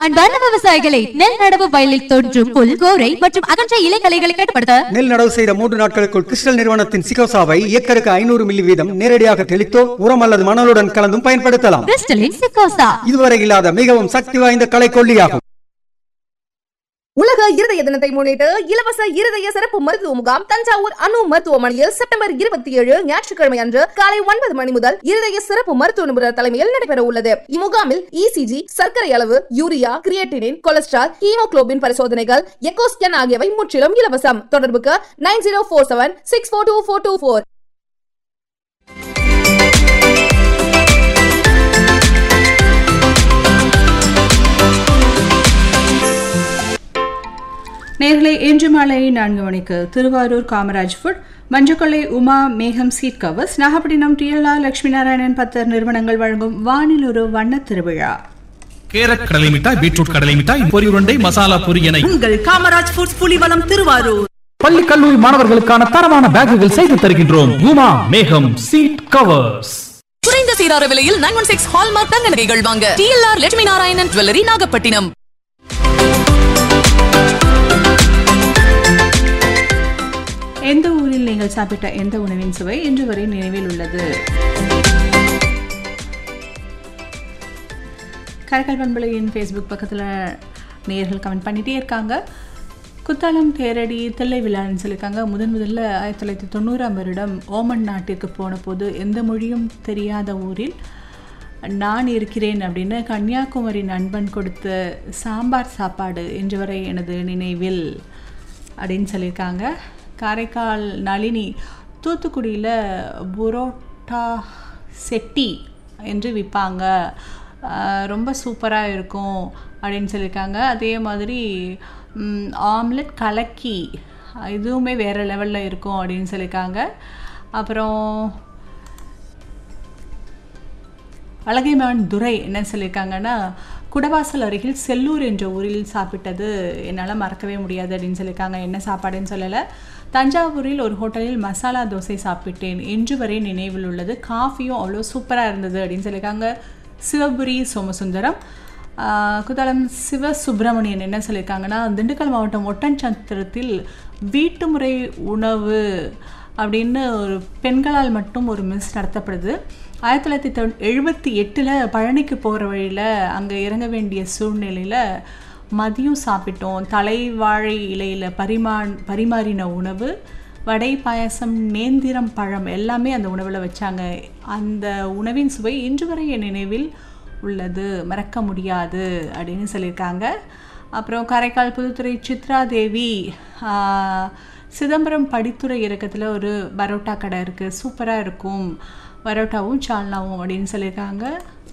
அன்பார்ந்த விவசாயிகளை, நெல் நடவு வயலில் தோன்றும் புல், கோரை மற்றும் அகன்ற இலைகளைகளை கட்டுப்படுத்த நெல் நடவு செய்த 3 நாட்களுக்குள் கிறிஸ்டல் நிறுவனத்தின் சிகோசாவை ஏக்கருக்கு 500 மில்லி வீதம் நேரடியாக தெளித்தோ உரம் அல்லது மணலுடன் கலந்தும் பயன்படுத்தலாம். கிறிஸ்டலின் சிகோசா இதுவரை இல்லாத மிகவும் சக்தி வாய்ந்த களைக்கொல்லியாகும். உலக இருதய தினத்தை முன்னிட்டு இலவச இருதய சிறப்பு மருத்துவ முகாம் தஞ்சாவூர் அணு மருத்துவமனையில் செப்டம்பர் 27 ஞாயிற்றுக்கிழமை அன்று காலை 9 மணி முதல் இருதய சிறப்பு மருத்துவ நிபுணர் தலைமையில் நடைபெற உள்ளது. இம்முகாமில் இசிஜி, சர்க்கரை அளவு, யூரியா, கிரியேட்டினின், கொலஸ்ட்ரால், ஹீமோகுளோபின் பரிசோதனைகள், எக்கோ ஸ்கேன் ஆகியவை முற்றிலும் இலவசம். தொடர்புக்கு 9047642424. நேர்களை இன்று மாலை 4 மணிக்கு திருவாரூர் காமராஜ் ஃபுட், மஞ்சக்கொள்ளை உமா மேகம் seat covers, Nagapattinam DLR Lakshmi Narayanan பத்தர் நிறுவனங்கள் வழங்கும் வானில் ஒரு வண்ண திருவிழா. கேரட் கடலை மிட்டாய், பீட்ரூட் கடலை மிட்டாய், பொரி உருண்டை, மசாலா பொரி என உங்கள் காமராஜ் ஃபுட்ஸ் புலிவலம் திருவாரூர். பள்ளி கல்லூரி மாணவர்களுக்கான தரமான பேக்குகள் செய்து தருகின்றோம். உமா மேகம் சீட் கவர்ஸ். குறைந்த சீரார விலையில் 916 ஹால்மார்க் தங்க நகைகள் வாங்க டிஎல்ஆர் லட்சுமி நாராயணன் ஜுவல்லரி, நாகப்பட்டினம். எந்த ஊரில் நீங்கள் சாப்பிட்ட எந்த உணவின் சுவை இன்று வரை நினைவில் உள்ளது? கரைக்கல் பண்பலையின் ஃபேஸ்புக் பக்கத்தில் நேயர்கள் கமெண்ட் பண்ணிகிட்டே இருக்காங்க. குத்தாலம் தேரடி தில்லை விழான்னு சொல்லியிருக்காங்க. முதல்ல 1990ஆம் வருடம் ஓமன் நாட்டிற்கு போன போது எந்த மொழியும் தெரியாத ஊரில் நான் இருக்கிறேன் அப்படின்னு கன்னியாகுமரி நண்பன் கொடுத்த சாம்பார் சாப்பாடு இன்று வரை எனது நினைவில் அப்படின்னு சொல்லியிருக்காங்க. காரைக்கால் நளினி, தூத்துக்குடியில் புரோட்டா செட்டி என்று விற்பாங்க, ரொம்ப சூப்பராக இருக்கும் அப்படின்னு சொல்லியிருக்காங்க. அதே மாதிரி ஆம்லெட் கலக்கி, இதுவுமே வேறு லெவலில் இருக்கும் அப்படின்னு சொல்லியிருக்காங்க. அப்புறம் அழகைமான் துரை என்ன சொல்லியிருக்காங்கன்னா, குடவாசல் அருகில் செல்லூர் என்ற ஊரில் சாப்பிட்டது என்னால் மறக்கவே முடியாது அப்படின்னு சொல்லியிருக்காங்க. என்ன சாப்பாடுன்னு சொல்லலை. தஞ்சாவூரில் ஒரு ஹோட்டலில் மசாலா தோசை சாப்பிட்டேன், இன்று வரை நினைவில் உள்ளது. காஃபியும் அவ்வளோ சூப்பராக இருந்தது அப்படின்னு சொல்லியிருக்காங்க. சிவபுரி சோமசுந்தரம். குத்தாலம் சிவசுப்பிரமணியன் என்ன சொல்லியிருக்காங்கன்னா, திண்டுக்கல் மாவட்டம் ஒட்டன்சத்திரத்தில் வீட்டு முறை உணவு அப்படின்னு ஒரு பெண்களால் மட்டும் ஒரு மெஸ் நடத்தப்படுது. 1978 பழனிக்கு போகிற வழியில் அங்கே இறங்க வேண்டிய சூழ்நிலையில் மதியம் சாப்பிட்டோம். தலைவாழை இலையில் பரிமாறின உணவு, வடை, பாயசம், நேந்திரம் பழம் எல்லாமே அந்த உணவில் வச்சாங்க. அந்த உணவின் சுவை இன்று வரை என் நினைவில் உள்ளது, மறக்க முடியாது அப்படின்னு சொல்லியிருக்காங்க. அப்புறம் காரைக்கால் புதுத்துறை சித்ரா தேவி, சிதம்பரம் படித்துறை இறக்கத்தில் ஒரு பரோட்டா கடை இருக்குது, சூப்பராக இருக்கும் பரோட்டாவும் சால்னாவும் அப்படின்னு சொல்லியிருக்காங்க.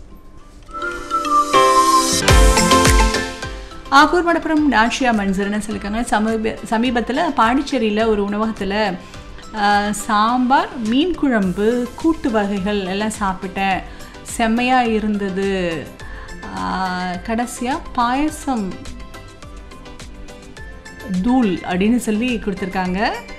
ஆகூர் மடப்புறம் நாஷியா மன்சர்னு சொல்லியிருக்காங்க. சமீபத்தில் பாண்டிச்சேரியில் ஒரு உணவகத்தில் சாம்பார், மீன் குழம்பு, கூட்டு வகைகள் எல்லாம் சாப்பிட்டேன், செம்மையாக இருந்தது. கடைசியாக பாயசம் தூள் அப்படின்னு சொல்லி கொடுத்துருக்காங்க.